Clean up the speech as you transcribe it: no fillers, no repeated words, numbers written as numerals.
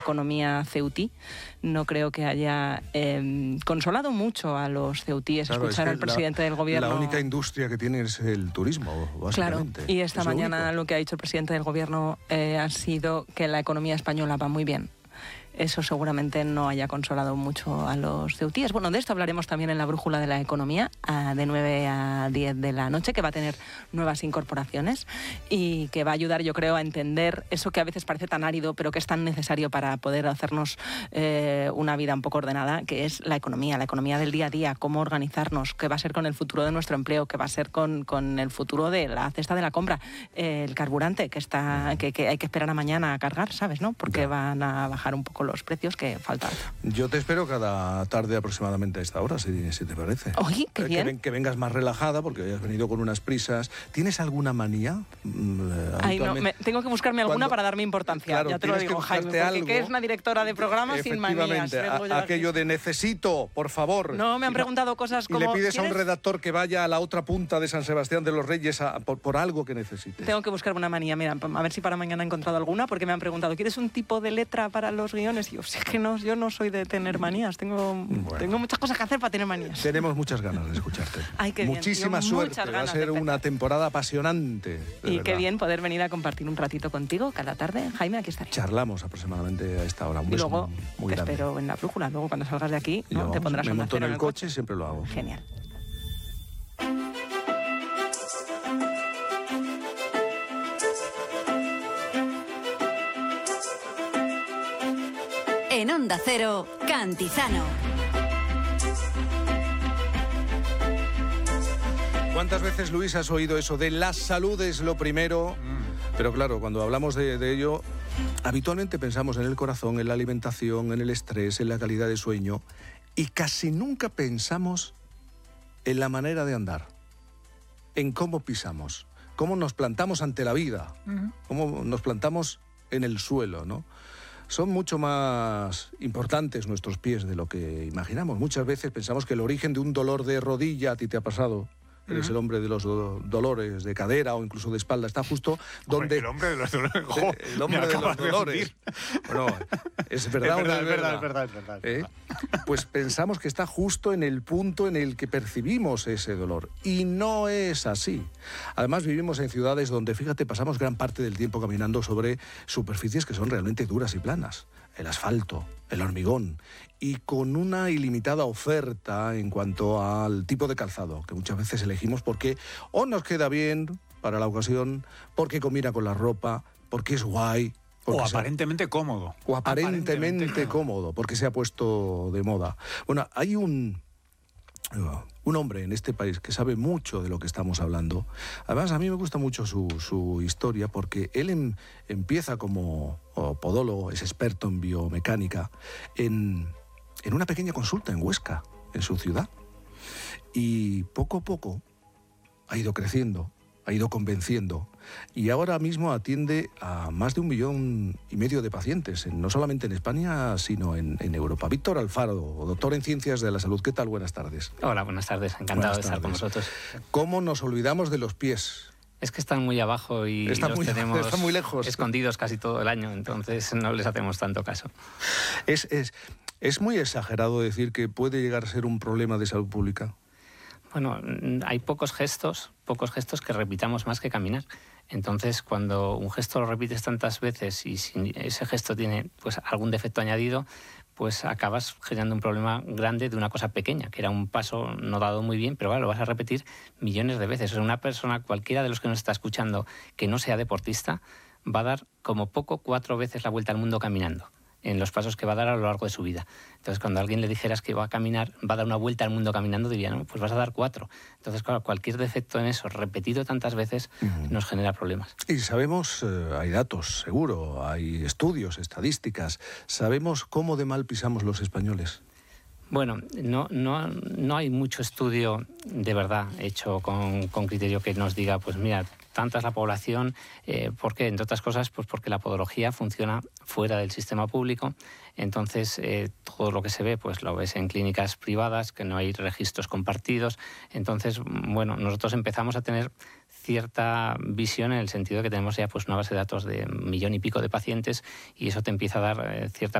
economía ceutí. No creo que haya consolado mucho a los ceutíes escuchar al presidente del gobierno. La única industria que tiene es el turismo, básicamente. Claro, y esta mañana lo que ha dicho el presidente del gobierno ha sido que la economía española va muy bien. Eso seguramente no haya consolado mucho a los ceutíes. Bueno, de esto hablaremos también en la Brújula de la Economía, de 9 a 10 de la noche, que va a tener nuevas incorporaciones y que va a ayudar, yo creo, a entender eso que a veces parece tan árido, pero que es tan necesario para poder hacernos una vida un poco ordenada, que es la economía del día a día, cómo organizarnos, qué va a ser con el futuro de nuestro empleo, qué va a ser con el futuro de la cesta de la compra, el carburante, que hay que esperar a mañana a cargar, ¿sabes? ¿No? Porque van a bajar un poco los precios, que falta. Yo te espero cada tarde aproximadamente a esta hora, si te parece. Oye, qué bien. Que vengas más relajada, porque hoy has venido con unas prisas. ¿Tienes alguna manía? Ay, no, tengo que buscarme alguna para darme importancia. Claro, ya te lo digo, Jaime, porque algo, ¿qué es una directora de programa sin manías? Aquello de necesito, por favor. No, me han preguntado cosas como... Y le pides a un redactor que vaya a la otra punta de San Sebastián de los Reyes por algo que necesites. Tengo que buscarme una manía, mira, a ver si para mañana he encontrado alguna, porque me han preguntado, ¿quieres un tipo de letra para los guiones? Y yo, sé que no, yo no soy de tener manías, tengo muchas cosas que hacer para tener manías. Tenemos muchas ganas de escucharte. Ay, qué bien. Muchísima suerte, va a ser una temporada apasionante. Y qué bien poder venir a compartir un ratito contigo cada tarde. Jaime, aquí estaré. Charlamos aproximadamente a esta hora. Un beso y luego muy te espero en la Brújula. Luego cuando salgas de aquí, ¿no? Te pondrás me monto en el coche, siempre lo hago. Genial. En Onda Cero, Cantizano. ¿Cuántas veces, Luis, has oído eso de la salud es lo primero? Pero claro, cuando hablamos de ello, habitualmente pensamos en el corazón, en la alimentación, en el estrés, en la calidad de sueño, y casi nunca pensamos en la manera de andar, en cómo pisamos, cómo nos plantamos ante la vida, cómo nos plantamos en el suelo, ¿no? Son mucho más importantes nuestros pies de lo que imaginamos. Muchas veces pensamos que el origen de un dolor de rodilla, a ti te ha pasado, eres el hombre de los dolores de cadera o incluso de espalda, está justo donde... El hombre de los dolores. El hombre de los dolores. Bueno, es verdad. Es verdad. Pues pensamos que está justo en el punto en el que percibimos ese dolor. Y no es así. Además, vivimos en ciudades donde, fíjate, pasamos gran parte del tiempo caminando sobre superficies que son realmente duras y planas. El asfalto, el hormigón, y con una ilimitada oferta en cuanto al tipo de calzado, que muchas veces elegimos porque o nos queda bien para la ocasión, porque combina con la ropa, porque es guay. O aparentemente cómodo. O aparentemente cómodo, porque se ha puesto de moda. Bueno, hay un hombre en este país que sabe mucho de lo que estamos hablando. Además, a mí me gusta mucho su historia, porque él empieza como podólogo, es experto en biomecánica, en una pequeña consulta en Huesca, en su ciudad. Y poco a poco ha ido creciendo, ha ido convenciendo, y ahora mismo atiende a más de 1,5 millones de pacientes, no solamente en España, sino en Europa. Víctor Alfaro, doctor en Ciencias de la Salud. ¿Qué tal? Buenas tardes. Hola, buenas tardes. Encantado de estar con vosotros. ¿Cómo nos olvidamos de los pies? Es que están muy abajo y están muy lejos, escondidos casi todo el año, entonces no les hacemos tanto caso. ¿Es muy exagerado decir que puede llegar a ser un problema de salud pública? Bueno, hay pocos gestos que repitamos más que caminar. Entonces, cuando un gesto lo repites tantas veces y si ese gesto tiene pues algún defecto añadido, pues acabas generando un problema grande de una cosa pequeña, que era un paso no dado muy bien, pero claro, lo vas a repetir millones de veces. O sea, una persona, cualquiera de los que nos está escuchando, que no sea deportista, va a dar como poco 4 veces la vuelta al mundo caminando, en los pasos que va a dar a lo largo de su vida. Entonces, cuando a alguien le dijeras que va a caminar, va a dar una vuelta al mundo caminando, diría, no, pues vas a dar 4. Entonces, claro, cualquier defecto en eso, repetido tantas veces, nos genera problemas. Y sabemos, hay datos, seguro, hay estudios, estadísticas, sabemos cómo de mal pisamos los españoles. Bueno, no hay mucho estudio de verdad hecho con criterio que nos diga, pues mira, tanta es la población, porque entre otras cosas, pues porque la podología funciona fuera del sistema público. Entonces, todo lo que se ve, pues lo ves en clínicas privadas, que no hay registros compartidos. Entonces, bueno, nosotros empezamos a tener cierta visión en el sentido de que tenemos ya pues una base de datos de 1 millón y pico de pacientes y eso te empieza a dar cierta